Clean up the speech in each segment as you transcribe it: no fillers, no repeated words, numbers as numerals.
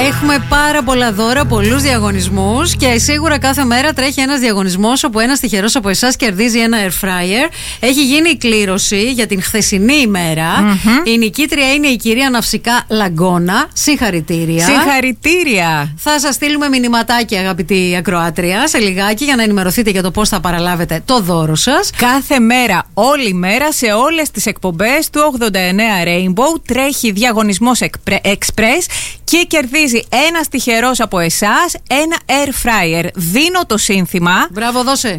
Έχουμε πάρα πολλά δώρα, πολλούς διαγωνισμούς και σίγουρα κάθε μέρα τρέχει ένας διαγωνισμός όπου ένας τυχερός από εσάς κερδίζει ένα air fryer. Έχει γίνει η κλήρωση για την χθεσινή ημέρα. Η νικήτρια είναι η κυρία Ναυσικά Λαγκώνα. Συγχαρητήρια. Συγχαρητήρια. Θα σας στείλουμε μηνυματάκια, αγαπητή ακροάτρια, σε λιγάκι για να ενημερωθείτε για το πώς θα παραλάβετε το δώρο σας. Κάθε μέρα, όλη μέρα, σε όλες τις εκπομπές του 89 Rainbow τρέχει διαγωνισμός Express και κερδίζει ένας τυχερός από εσάς ένα air fryer. Δίνω το σύνθημα. Μπράβο, δώσε.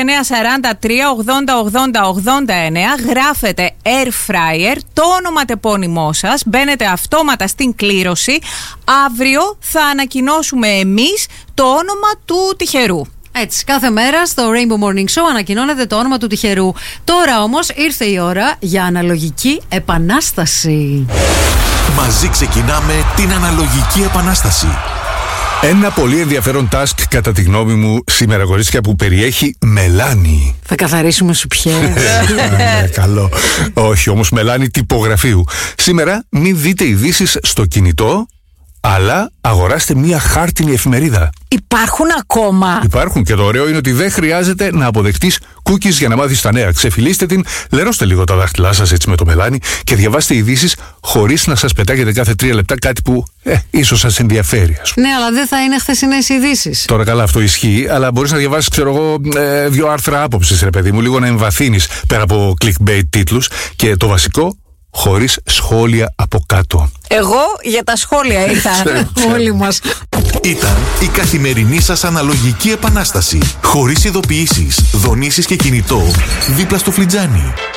6943-80-80-89. Γράφετε air fryer, το ονοματεπώνυμό σας. Μπαίνετε αυτόματα στην κλήρωση. Αύριο θα ανακοινώσουμε εμείς το όνομα του τυχερού. Έτσι, κάθε μέρα στο Rainbow Morning Show ανακοινώνεται το όνομα του τυχερού. Τώρα όμως ήρθε η ώρα για αναλογική επανάσταση. Μαζί ξεκινάμε την αναλογική επανάσταση. Ένα πολύ ενδιαφέρον task κατά τη γνώμη μου σήμερα, κορίτσια, που περιέχει μελάνι. Θα καθαρίσουμε σουπιές. Καλό. Όχι όμως μελάνι τυπογραφείου. Σήμερα μην δείτε ειδήσεις στο κινητό, αλλά αγοράστε μία χάρτινη εφημερίδα. Υπάρχουν ακόμα. Υπάρχουν, και το ωραίο είναι ότι δεν χρειάζεται να αποδεχτείς cookies για να μάθεις τα νέα. Ξεφυλίστε την, λερώστε λίγο τα δάχτυλά σας έτσι με το μελάνι και διαβάστε ειδήσεις χωρίς να σας πετάγεται κάθε 3 λεπτά κάτι που ίσως σας ενδιαφέρει, ας πούμε. Ναι, αλλά δεν θα είναι χθεσινές ειδήσεις. Τώρα καλά, αυτό ισχύει, αλλά μπορείς να διαβάσεις, ξέρω εγώ, 2 άρθρα άποψης, ρε παιδί μου, λίγο να εμβαθύνεις πέρα από clickbait τίτλους και το βασικό, χωρίς σχόλια από κάτω. Εγώ για τα σχόλια ήρθα. Όλοι μας. Ήταν η καθημερινή σας αναλογική επανάσταση. Χωρίς ειδοποιήσεις, δονήσεις και κινητό, δίπλα στο φλιτζάνι.